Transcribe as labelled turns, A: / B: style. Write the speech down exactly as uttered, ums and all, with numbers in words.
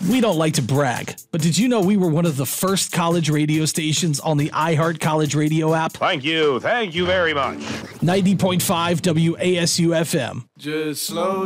A: We don't like to brag, but did you know we were one of the first college radio stations on the iHeart College Radio app?
B: Thank you. Thank you very much.
A: ninety point five W A S U F M.
C: Just slow